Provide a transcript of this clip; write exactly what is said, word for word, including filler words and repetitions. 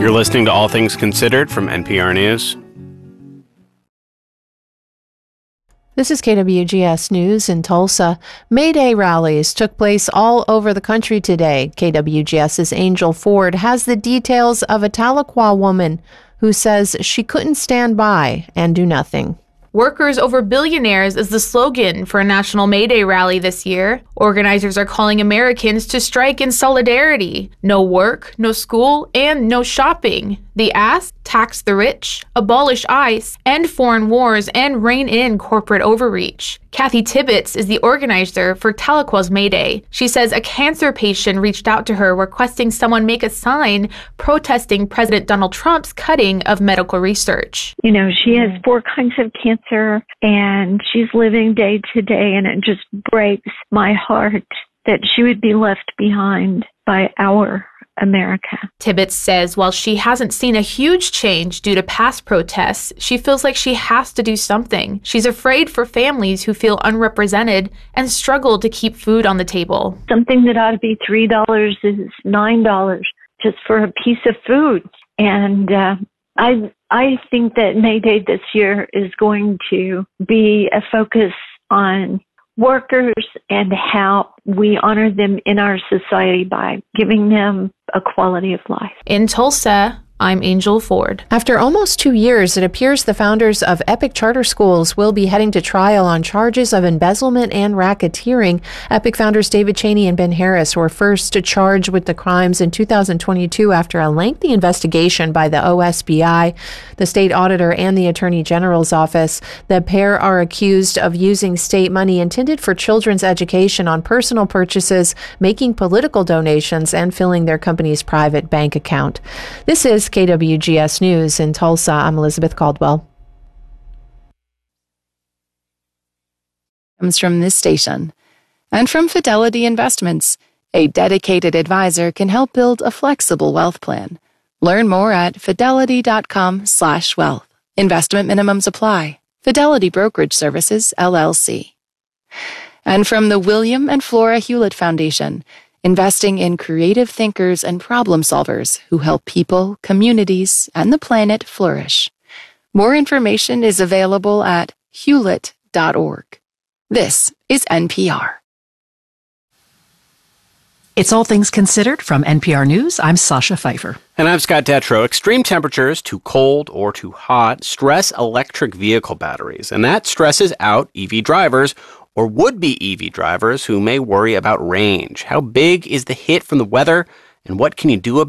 You're listening to All Things Considered from N P R News. This is K W G S News in Tulsa. May Day rallies took place all over the country today. KWGS's Angel Ford has the details of a Tahlequah woman who says she couldn't stand by and do nothing. Workers over billionaires is the slogan for a national May Day rally this year. Organizers are calling Americans to strike in solidarity. No work, no school, and no shopping. They ask, tax the rich, abolish ICE, end foreign wars, and rein in corporate overreach. Kathy Tibbetts is the organizer for Tahlequah's May Day. She says a cancer patient reached out to her requesting someone make a sign protesting President Donald Trump's cutting of medical research. You know, she has four kinds of cancer and she's living day to day, and it just breaks my heart that she would be left behind by our America. Tibbetts says while she hasn't seen a huge change due to past protests, she feels like she has to do something. She's afraid for families who feel unrepresented and struggle to keep food on the table. Something that ought to be three dollars is nine dollars just for a piece of food. And uh, I, I think that May Day this year is going to be a focus on workers and how we honor them in our society by giving them a quality of life. In Tulsa, I'm Angel Ford. After almost two years, it appears the founders of Epic Charter Schools will be heading to trial on charges of embezzlement and racketeering. Epic founders David Cheney and Ben Harris were first charged with the crimes in two thousand twenty-two after a lengthy investigation by the O S B I, the state auditor, and the Attorney General's office. The pair are accused of using state money intended for children's education on personal purchases, making political donations, and filling their company's private bank account. This is K W G S News in Tulsa. I'm Elizabeth Caldwell. Comes from this station and from Fidelity Investments. A dedicated advisor can help build a flexible wealth plan. Learn more at fidelity.com slash wealth. Investment minimums apply. Fidelity Brokerage Services, L L C. And from the William and Flora Hewlett Foundation, investing in creative thinkers and problem solvers who help people, communities, and the planet flourish. More information is available at hewlett dot org. This is N P R. It's All Things Considered from N P R News. I'm Sasha Pfeiffer. And I'm Scott Detrow. Extreme temperatures, too cold or too hot, stress electric vehicle batteries. And that stresses out E V drivers or would-be E V drivers who may worry about range. How big is the hit from the weather, and what can you do about it?